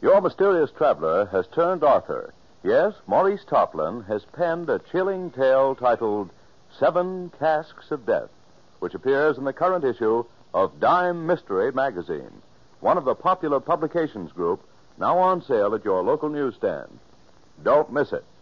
Your mysterious traveler has turned author. Yes, Maurice Tarplin has penned a chilling tale titled 7 Casks of Death, which appears in the current issue of Dime Mystery magazine, one of the popular publications group now on sale at your local newsstand. Don't miss it.